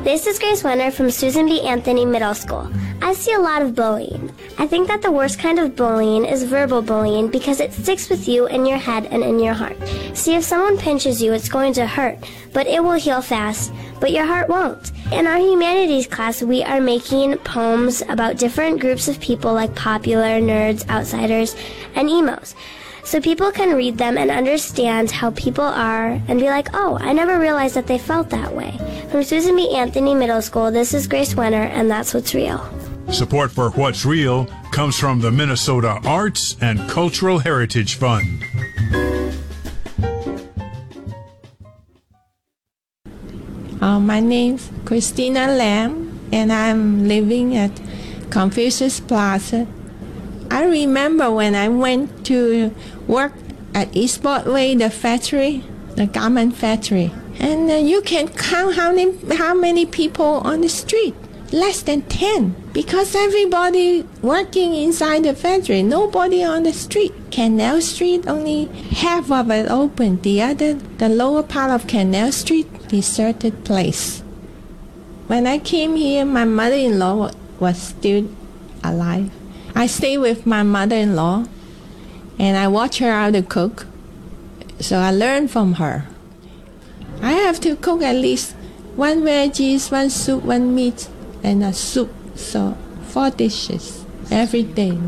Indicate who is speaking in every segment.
Speaker 1: This is Grace Wenner from Susan B. Anthony Middle School. I see a lot of bullying. I think that the worst kind of bullying is verbal bullying because it sticks with you in your head and in your heart. See, if someone pinches you, it's going to hurt, but it will heal fast, but your heart won't. In our humanities class, we are making poems about different groups of people like popular, nerds, outsiders, and emos. So people can read them and understand how people are and be like, oh, I never realized that they felt that way. From Susan B. Anthony Middle School, this is Grace Wenner, and that's what's real.
Speaker 2: Support for What's Real comes from the Minnesota Arts and Cultural Heritage Fund.
Speaker 3: My name's Christina Lam, and I'm living at Confucius Plaza. I remember when I went to work at Eastport Way, the factory, the garment factory, and you can count how many people on the street. Less than 10, because everybody working inside the factory, nobody on the street. Canal Street, only half of it open. The lower part of Canal Street, deserted place. When I came here, my mother-in-law was still alive. I stayed with my mother-in-law, and I watched her how to cook, so I learned from her. I have to cook at least one veggies, one soup, one meat, and a soup, so 4 dishes every day.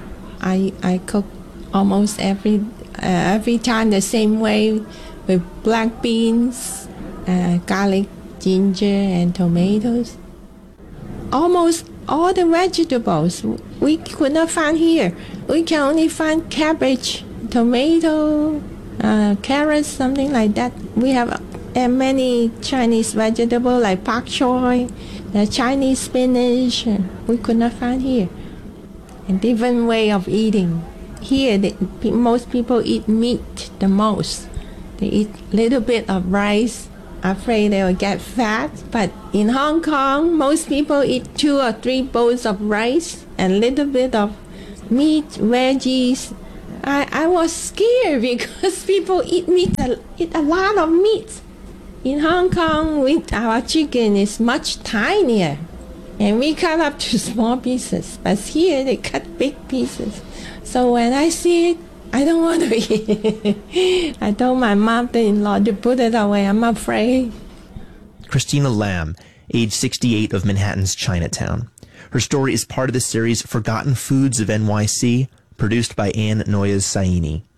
Speaker 3: I cook almost every time the same way, with black beans, garlic, ginger, and tomatoes. Almost all the vegetables we could not find here. We can only find cabbage, tomato, carrots, something like that. We have many Chinese vegetables like pak choy, Chinese spinach, we could not find here. A different way of eating. Here, most people eat meat the most. They eat a little bit of rice, afraid they will get fat. But in Hong Kong, most people eat 2 or 3 bowls of rice and a little bit of meat, veggies. I was scared because people eat a lot of meat. In Hong Kong, our chicken is much tinier, and we cut up to small pieces. But here, they cut big pieces. So when I see it, I don't want to eat. I told my mother-in-law to put it away. I'm afraid.
Speaker 4: Christina Lam, age 68, of Manhattan's Chinatown. Her story is part of the series Forgotten Foods of NYC, produced by Ann Noyes Saini.